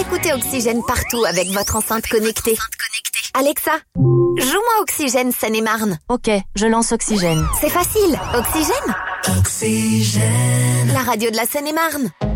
Écoutez Oxygène partout avec votre enceinte connectée. Alexa, joue-moi Oxygène Seine-et-Marne. Ok, je lance Oxygène. C'est facile. Oxygène. Oxygène. La radio de la Seine-et-Marne.